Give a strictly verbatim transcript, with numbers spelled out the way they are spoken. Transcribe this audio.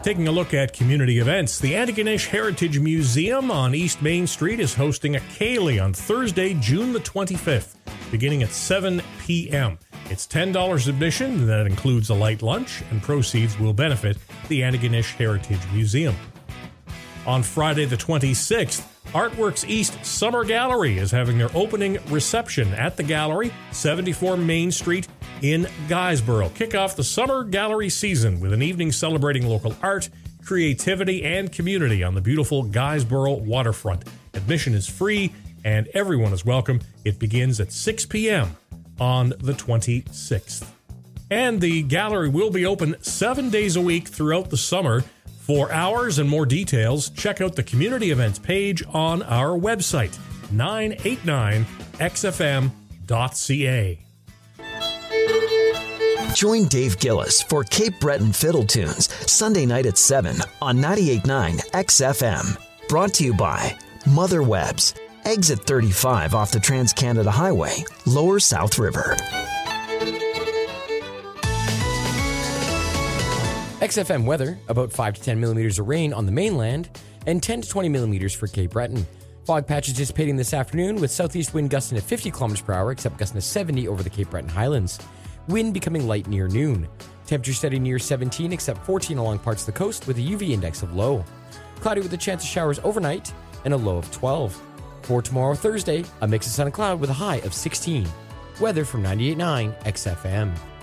Taking a look at community events, the Antigonish Heritage Museum on East Main Street is hosting a Ceilidh on Thursday, June the twenty-fifth, beginning at seven p.m. It's ten dollars admission, and that includes a light lunch, and proceeds will benefit the Antigonish Heritage Museum. On Friday the twenty-sixth, Artworks East Summer Gallery is having their opening reception at the gallery, seventy-four Main Street in Guysborough. Kick off the summer gallery season with an evening celebrating local art, creativity, and community on the beautiful Guysborough waterfront. Admission is free and everyone is welcome. It begins at six p.m. on the twenty-sixth. And the gallery will be open seven days a week throughout the summer. For hours and more details, check out the community events page on our website, nine eighty-nine x f m dot c a. Join Dave Gillis for Cape Breton Fiddle Tunes, Sunday night at seven on ninety-eight point nine X F M. Brought to you by Mother Webs, exit thirty-five off the Trans-Canada Highway, Lower South River. X F M weather, about five to ten millimeters of rain on the mainland and ten to twenty millimeters for Cape Breton. Fog patches dissipating this afternoon with southeast wind gusting at fifty kilometers per hour, except gusting to seventy over the Cape Breton Highlands. Wind becoming light near noon. Temperature steady near seventeen, except fourteen along parts of the coast with a U V index of low. Cloudy with a chance of showers overnight and a low of twelve. For tomorrow, Thursday, a mix of sun and cloud with a high of sixteen. Weather from ninety-eight point nine X F M.